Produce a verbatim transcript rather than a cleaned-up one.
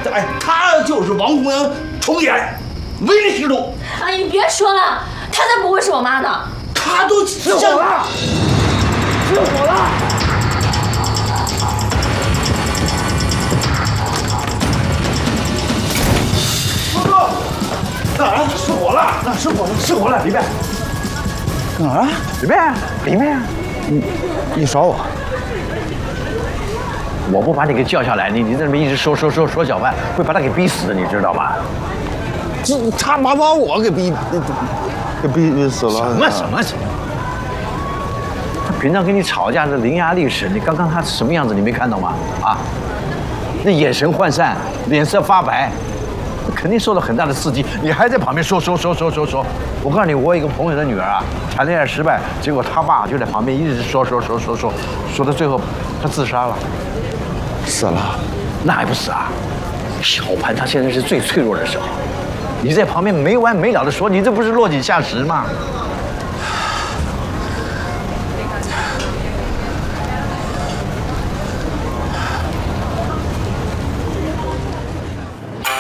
哎，他就是王红阳重演，唯利是图。 哎，你别说了，他才不会是我妈呢。 他都失火了，失火了！哥哥，哪儿啊？失火了！那失火了，失火了！里面。哪儿啊？里面，里面。你，你耍我？ 我不把你给叫下来，你你在那边一直说说说说小范，会把他给逼死的，你知道吗？ 这他妈把我给逼，给逼逼死了！ 什么什么什么？他平常跟你吵架是伶牙俐齿，你刚刚他什么样子你没看到吗？啊，那眼神涣散，脸色发白，肯定受到很大的刺激。你还在旁边说说说说说说。我告诉你，我有一个朋友的女儿啊，谈恋爱失败，结果他爸就在旁边一直说说说说说，说到最后他自杀了。 死了？ 那还不死啊！小潘他现在是最脆弱的时候，你在旁边没完没了的说，你这不是落井下石吗？